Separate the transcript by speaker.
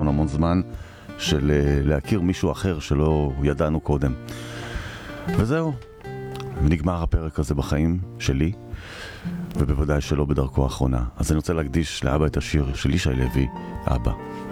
Speaker 1: המון המון זמן של להכיר מישהו אחר שלא ידענו קודם. וזהו, נגמר הפרק הזה בחיים שלי, ובוודאי שלא בדרכו האחרונה. אז אני רוצה להקדיש לאבא את השיר של ישי לוי, אבא.